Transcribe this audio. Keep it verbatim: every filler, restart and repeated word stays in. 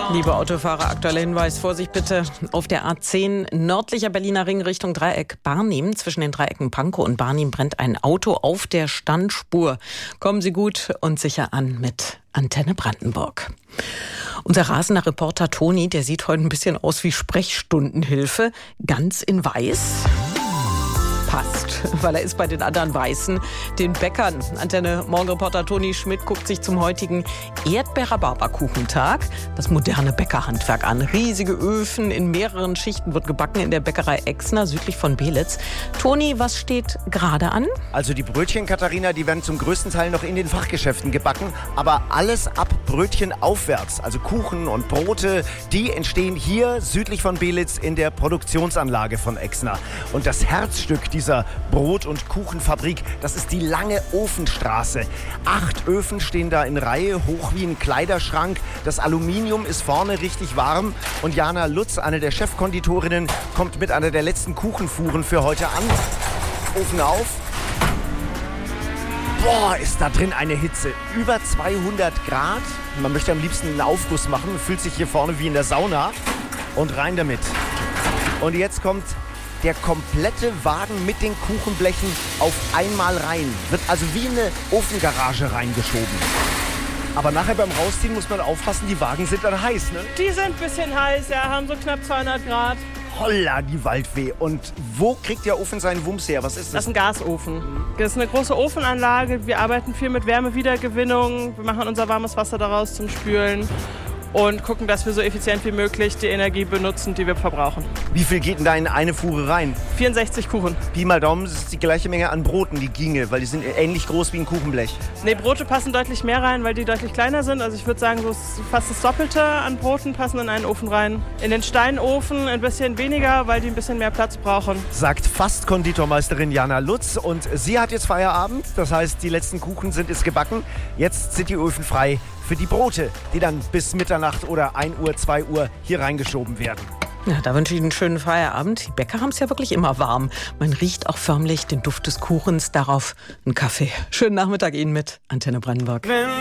Liebe Autofahrer, aktueller Hinweis, Vorsicht bitte auf der A zehn nördlicher Berliner Ring Richtung Dreieck Barnim. Zwischen den Dreiecken Pankow und Barnim brennt ein Auto auf der Standspur. Kommen Sie gut und sicher an mit Antenne Brandenburg. Unser rasender Reporter Toni, der sieht heute ein bisschen aus wie Sprechstundenhilfe, ganz in weiß. Passt, weil er ist bei den anderen Weißen, den Bäckern. Antenne Morgenreporter Toni Schmidt guckt sich zum heutigen Erdbeer-Rhabarberkuchentag das moderne Bäckerhandwerk an. Riesige Öfen in mehreren Schichten wird gebacken in der Bäckerei Exner südlich von Belitz. Toni, was steht gerade an? Also die Brötchen, Katharina, die werden zum größten Teil noch in den Fachgeschäften gebacken, aber alles ab Brötchen aufwärts, also Kuchen und Brote, die entstehen hier südlich von Belitz in der Produktionsanlage von Exner. Und das Herzstück dieser Brot- und Kuchenfabrik, das ist die lange Ofenstraße. Acht Öfen stehen da in Reihe, hoch wie ein Kleiderschrank. Das Aluminium ist vorne richtig warm. Und Jana Lutz, eine der Chefkonditorinnen, kommt mit einer der letzten Kuchenfuhren für heute an. Ofen auf. Boah, ist da drin eine Hitze. Über zweihundert Grad. Man möchte am liebsten einen Aufguss machen, fühlt sich hier vorne wie in der Sauna. Und rein damit. Und jetzt kommt der komplette Wagen mit den Kuchenblechen auf einmal rein. Wird also wie eine Ofengarage reingeschoben. Aber nachher beim Rausziehen muss man aufpassen, die Wagen sind dann heiß, ne? Die sind ein bisschen heiß, ja, haben so knapp zweihundert Grad. Holla, die Waldfee. Und wo kriegt der Ofen seinen Wumms her? Was ist das? Das ist ein Gasofen. Das ist eine große Ofenanlage. Wir arbeiten viel mit Wärmewiedergewinnung. Wir machen unser warmes Wasser daraus zum Spülen und gucken, dass wir so effizient wie möglich die Energie benutzen, die wir verbrauchen. Wie viel geht denn da in eine Fuhre rein? vierundsechzig Kuchen. Pi mal Daumen, das ist die gleiche Menge an Broten, die ginge, weil die sind ähnlich groß wie ein Kuchenblech. Nee, Brote passen deutlich mehr rein, weil die deutlich kleiner sind. Also ich würde sagen, so fast das Doppelte an Broten passen in einen Ofen rein. In den Steinofen ein bisschen weniger, weil die ein bisschen mehr Platz brauchen. Sagt fast Konditormeisterin Jana Lutz. Und sie hat jetzt Feierabend, das heißt, die letzten Kuchen sind jetzt gebacken. Jetzt sind die Öfen frei für die Brote, die dann bis Mitternacht oder ein Uhr, zwei Uhr hier reingeschoben werden. Ja, da wünsche ich einen schönen Feierabend. Die Bäcker haben es ja wirklich immer warm. Man riecht auch förmlich den Duft des Kuchens, darauf einen Kaffee. Schönen Nachmittag Ihnen mit Antenne Brandenburg.